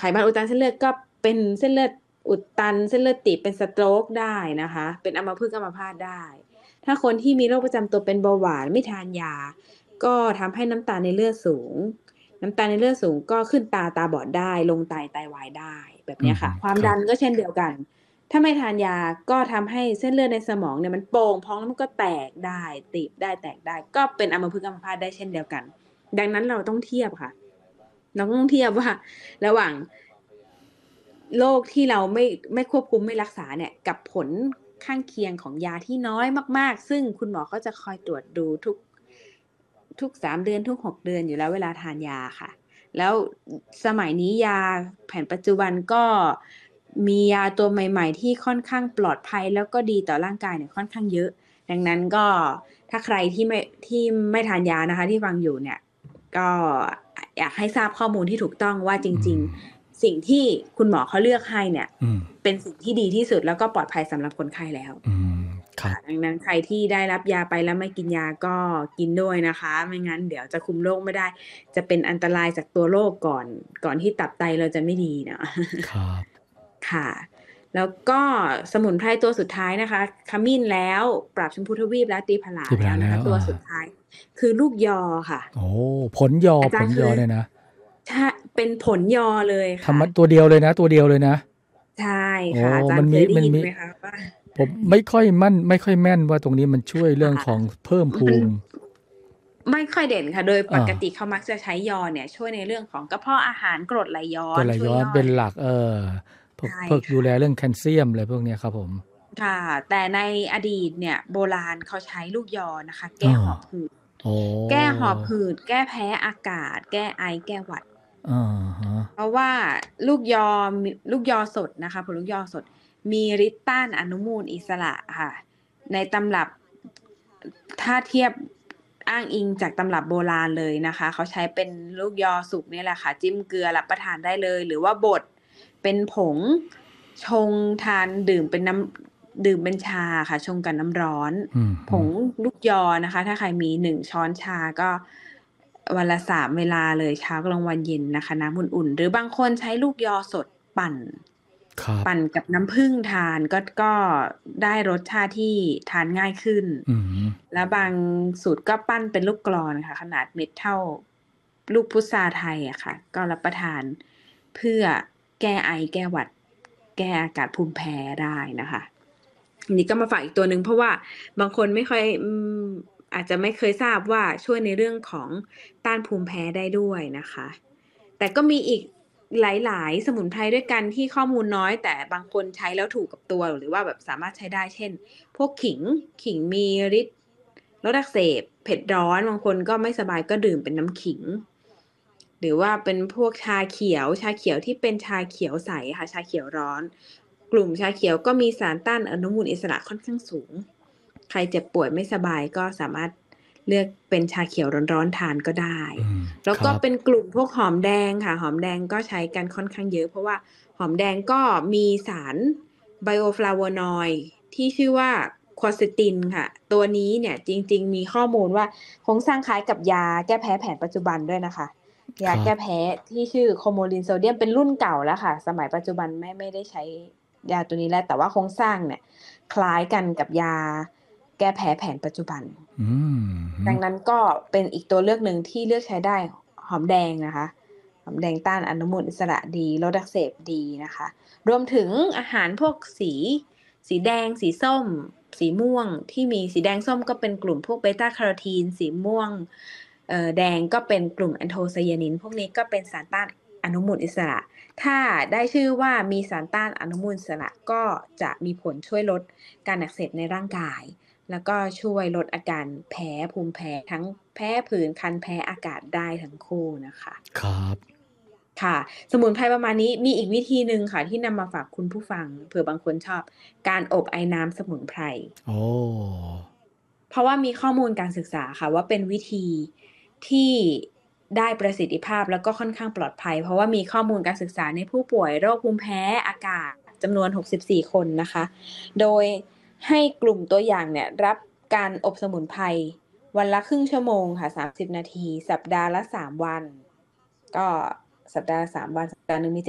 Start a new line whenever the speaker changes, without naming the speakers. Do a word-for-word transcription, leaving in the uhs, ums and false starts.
ไขมันอุดตันเส้นเลือดก็เป็นเส้นเลือดอุดตันเส้นเลือดตีบเป็นสโตรกได้นะคะเป็นอัมพฤกษ์อัมพาตได้ถ้าคนที่มีโรคประจำตัวเป็นเบาหวานไม่ทานยาก็ทำให้น้ำตาลในเลือดสูงน้ำตาลในเลือดสูงก็ขึ้นตาตาบอดได้ลงไตไตวายได้แบบนี้ค่ะความดันก็เช่นเดียวกันถ้าไม่ทานยาก็ทำให้เส้นเลือดในสมองเนี่ยมันโป่งพองแล้วมันก็แตกได้ตีบได้แตกได้ก็เป็นอัมพฤกษ์อัมพาตได้เช่นเดียวกันดังนั้นเราต้องเทียบค่ะเราต้องเทียบว่าระหว่างโรคที่เราไม่ไม่ควบคุมไม่รักษาเนี่ยกับผลข้างเคียงของยาที่น้อยมากๆซึ่งคุณหมอก็จะคอยตรวจดูทุกทุกสามเดือนทุกหกเดือนอยู่แล้วเวลาทานยาค่ะแล้วสมัยนี้ยาแผนปัจจุบันก็มียาตัวใหม่ๆที่ค่อนข้างปลอดภัยแล้วก็ดีต่อร่างกายเนี่ยค่อนข้างเยอะดังนั้นก็ถ้าใครที่ไม่ที่ไม่ทานยานะคะที่ฟังอยู่เนี่ยก็อยากให้ทราบข้อมูลที่ถูกต้องว่าจริงๆสิ่งที่คุณหมอเขาเลือกให้เนี่ยเป็นสิ่งที่ดีที่สุดแล้วก็ปลอดภัยสำหรับคนไข้แล้วดังนั้นใครที่ได้รับยาไปแล้วไม่กินยาก็กินด้วยนะคะไม่งั้นเดี๋ยวจะคุมโรคไม่ได้จะเป็นอันตรายจากตัวโรคก่อนก่อนที่ตับไตเราจะไม่ดีนะครับค่ะแล้วก็สมุนไพรตัวสุดท้ายนะคะขมิ้นแล้วปราบชมพูทวีปและตีผลาแล้วนะคะตัวสุดท้ายคือลูกยอค่ะ
โอ้ผลยอผลยอเนี่ยนะ
ใช่เป็นผลยอเลยค่ะ
ทำมันตัวเดียวเลยนะตัวเดียวเลยนะ
ใช่ค่ะอาจารย์เคยได้ยินไหมคะว่า
ผมไม่ค่อยมั่นไม่ค่อยแม่นว่าตรงนี้มันช่วยเรื่องของเพิ่มภูมิ
ไม่ค่อยเด่นค่ะโดยปกติเขามักจะใช้ยอเนี่ยช่วยในเรื่องของกระเพาะอาหารกรดไหลย้อน
กรดไหลย้อนเป็นหลักเออเพื่อดูแลเรื่องแคลเซียมอะไรพวกนี้ครับผม
ค่ะแต่ในอดีตเนี่ยโบราณเขาใช้ลูกยอนะคะแก้หอบหืดแก้หอบหืดแก้แพ้อากาศแก้ไอแก้หวัดเพราะว่าลูกยอลูกยอสดนะคะผลลูกยอสดมีฤทธิ์ต้านอนุมูลอิสระค่ะในตำรับถ้าเทียบอ้างอิงจากตำรับโบราณเลยนะคะเขาใช้เป็นลูกยอสุกนี่แหละค่ะจิ้มเกลือรับประทานได้เลยหรือว่าบดเป็นผงชงทานดื่มเป็นน้ำดื่มเป็นชาค่ะชงกับน้ำร้อนผงลูกยอนะคะถ้าใครมีหนึ่งช้อนชาก็วันละสามเวลาเลยเช้ากลางวันเย็นนะคะน้ำอุ่นๆหรือบางคนใช้ลูกยอสดปั่นปั่นกับน้ำผึ้งทานก็ก็ได้รสชาติที่ทานง่ายขึ้นแล้วบางสูตรก็ปั้นเป็นลูกกลอนค่ะขนาดเม็ดเท่าลูกพุทราไทยอะค่ะก็รับประทานเพื่อแก้ไอแก้หวัดแก้อากาศภูมิแพ้ได้นะคะนี่ก็มาฝากอีกตัวหนึ่งเพราะว่าบางคนไม่ค่อยอาจจะไม่เคยทราบว่าช่วยในเรื่องของต้านภูมิแพ้ได้ด้วยนะคะแต่ก็มีอีกหลายๆสมุนไพรด้วยกันที่ข้อมูลน้อยแต่บางคนใช้แล้วถูกกับตัวหรือว่าแบบสามารถใช้ได้เช่นพวกขิงขิงมีฤทธิ์ลดอักเสบเผ็ดร้อนบางคนก็ไม่สบายก็ดื่มเป็นน้ำขิงหรือว่าเป็นพวกชาเขียวชาเขียวที่เป็นชาเขียวใสค่ะชาเขียวร้อนกลุ่มชาเขียวก็มีสารต้านอนุมูลอิสระค่อนข้างสูงใครเจ็บป่วยไม่สบายก็สามารถเลือกเป็นชาเขียวร้อนๆทานก็ได้แล้วก็เป็นกลุ่มพวกหอมแดงค่ะหอมแดงก็ใช้กันค่อนข้างเยอะเพราะว่าหอมแดงก็มีสารไบโอฟลาโวนอยด์ที่ชื่อว่าควอเซตินค่ะตัวนี้เนี่ยจริงๆมีข้อมูลว่าโครงสร้างคล้ายกับยาแก้แพ้แผนปัจจุบันด้วยนะคะยาแก้แพ้ที่ชื่อโคโมลินโซเดียมเป็นรุ่นเก่าแล้วค่ะสมัยปัจจุบันไม่ไม่ได้ใช้ยาตัวนี้แล้วแต่ว่าโครงสร้างเนี่ยคล้ายกันกับยาแก้แพ้แผนปัจจุบันดังนั้นก็เป็นอีกตัวเลือกหนึ่งที่เลือกใช้ได้หอมแดงนะคะหอมแดงต้านอนุมูลอิสระดีลดอักเสบดีนะคะรวมถึงอาหารพวกสีสีแดงสีส้มสีม่วงที่มีสีแดงส้มก็เป็นกลุ่มพวกเบต้าแคโรทีนสีม่วงเอ่อแดงก็เป็นกลุ่มแอนโทไซยานินพวกนี้ก็เป็นสารต้านอนุมูลอิสระถ้าได้ชื่อว่ามีสารต้านอนุมูลอิสระก็จะมีผลช่วยลดการอักเสบในร่างกายแล้วก็ช่วยลดอาการแพ้ภูมิแพ้ทั้งแพ้ผื่นคันแพ้อากาศได้ทั้งคู่นะคะ
ครับ
ค่ะสมุนไพรประมาณนี้มีอีกวิธีนึงค่ะที่นำมาฝากคุณผู้ฟังเผื่อบางคนชอบการอบไอน้ำสมุนไพร
โอ้
เพราะว่ามีข้อมูลการศึกษาค่ะว่าเป็นวิธีที่ได้ประสิทธิภาพแล้วก็ค่อนข้างปลอดภัยเพราะว่ามีข้อมูลการศึกษาในผู้ป่วยโรคภูมิแพ้อากาศจำนวนหกสิบสี่คนนะคะโดยให้กลุ่มตัวอย่างเนี่ยรับการอบสมุนไพรวันละครึ่งชั่วโมงค่ะสามสิบนาทีสัปดาห์ละสามวันก็สัปดาห์ละสามวันสัปดาห์นึงมี